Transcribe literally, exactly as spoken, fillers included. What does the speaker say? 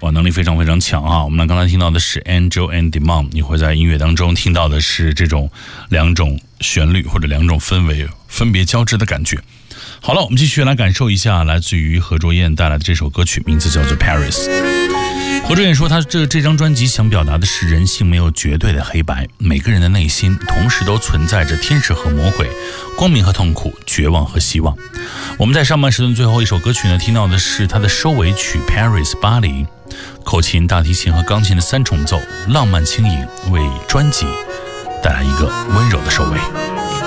哇，能力非常非常强啊！我们刚才听到的是 Angel and Demon， 你会在音乐当中听到的是这种两种旋律或者两种氛围分别交织的感觉。好了，我们继续来感受一下来自于何卓燕带来的这首歌曲，名字叫做 Paris。何卓燕说，他这这张专辑想表达的是人性没有绝对的黑白，每个人的内心同时都存在着天使和魔鬼，光明和痛苦，绝望和希望。我们在上半时段最后一首歌曲呢，听到的是他的收尾曲 Paris 巴黎，口琴、大提琴和钢琴的三重奏，浪漫轻盈，为专辑带来一个温柔的收尾。